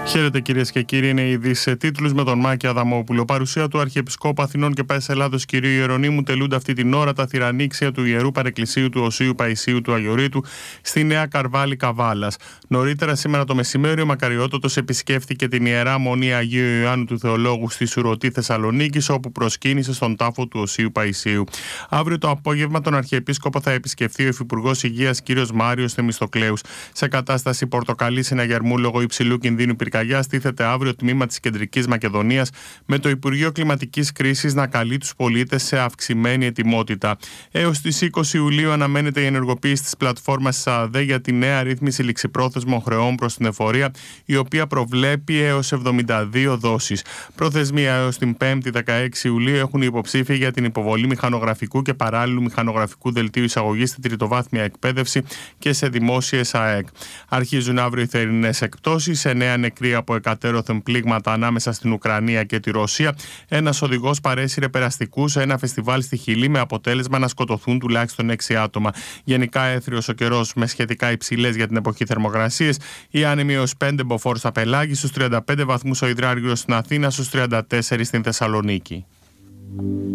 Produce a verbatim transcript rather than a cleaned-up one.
Χαίρετε κυρίες και κύριοι, είναι ήδη σε τίτλους με τον Μάκη Αδαμόπουλο. Παρουσία του Αρχιεπισκόπου Αθηνών και Πάσης Ελλάδος κ. Ιερονύμου τελούνται αυτή την ώρα τα θυρανίξια του Ιερού Παρεκκλησίου του Οσίου Παϊσίου του Αγιορείτου στη Νέα Καρβάλη Καβάλας. Νωρίτερα σήμερα το μεσημέρι ο Μακαριότατος επισκέφθηκε την Ιερά Μονή Αγίου Ιωάννου του Θεολόγου στη Σουρωτή Θεσσαλονίκης, όπου προσκύνησε στον τάφο του Οσίου Παϊσίου. Αύριο το απόγευμα τον Αρχιεπίσκοπο θα επισκεφθεί ο Υφυπουργός Υγείας κ. Μάριος Θεμιστοκλέους. Σε κατάσταση πορτοκαλί συναγερμού λόγω υψηλού κινδύνου πυρκαγιά, στήθεται αύριο τμήμα της Κεντρικής Μακεδονίας, με το Υπουργείο Κλιματικής Κρίσης να καλεί τους πολίτες σε αυξημένη ετοιμότητα. Έως τις είκοσι Ιουλίου αναμένεται η ενεργοποίηση της πλατφόρμας ΣΑΔΕ για τη νέα ρύθμιση ληξιπρόθεσμων χρεών προς την εφορία, η οποία προβλέπει έως εβδομήντα δύο δόσεις. Προθεσμία έως την πέμπτη δεκαέξι Ιουλίου έχουν οι υποψήφοι για την υποβολή μηχανογραφικού και παράλληλου μηχανογραφικού δελτίου εισαγωγής στην τριτοβάθμια εκπαίδευση και σε δημόσιες ΑΕΚ. Αρχίζουν αύριο οι θερινές εκπτώσεις, εννέα νεκροί από εκατέρωθεν πλήγματα ανάμεσα στην Ουκρανία και τη Ρωσία. Ένας οδηγός παρέσυρε περαστικούς σε ένα φεστιβάλ στη Χιλή με αποτέλεσμα να σκοτωθούν τουλάχιστον έξι άτομα. Γενικά έθριος ο καιρός με σχετικά υψηλές για την εποχή θερμοκρασίες. Οι άνεμοι έως πέντε μποφόρ στα Πελάγη, στους τριάντα πέντε βαθμούς ο υδράργυρος στην Αθήνα, στους τριάντα τέσσερα στην Θεσσαλονίκη.